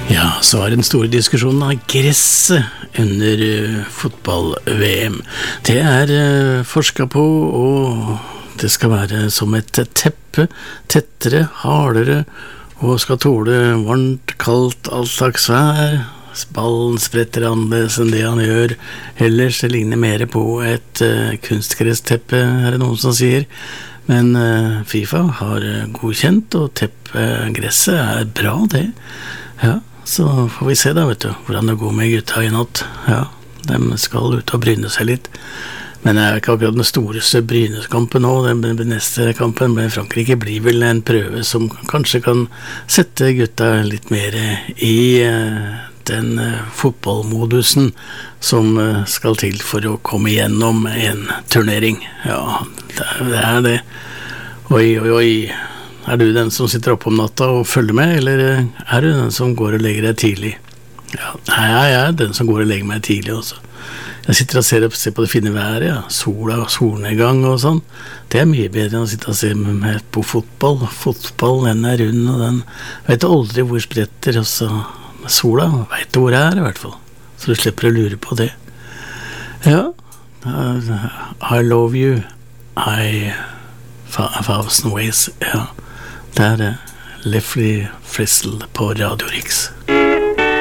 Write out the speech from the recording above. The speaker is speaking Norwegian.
Ja, så var den store diskusjonen av gresset under fotball-VM. Det forsket på, og det skal være som et teppe, tettere, hardere, og skal tåle varmt, kaldt, all slags vær. Ballen spretter annerledes enn det han gjør. Ellers det ligner mer på et kunstgressteppe, det noen som sier. Men FIFA har godkjent, og teppegresset bra, det. Ja, så får vi se da, vet du, hvordan det går med gutta i natt. Ja, de skal ut og bryne seg litt. Men det ikke akkurat den storeste bryneskampen nå. Den neste kampen med Frankrike blir vel en prøve som kanskje kan sette gutta litt mer i den fotballmodusen som skal til for å komme igjennom en turnering. Ja, det det. Oi, oi, oi. Du den som sitter oppe om natta og følger med, eller du den som går og legger deg tidlig? Ja, jeg den som går og legger meg tidlig også. Jeg sitter og ser på det fine været, ja. Sola og solnedgang og sånn. Det mye bedre enn å sitte og se på fotball. Fotball, den rund, og den vet aldri hvor spretter, og så sola vet du hvor det i hvert fall. Så du slipper å lure på det. Ja, I love you, I a thousand ways, ja. Det Leffley Frizzle på Radio Rix.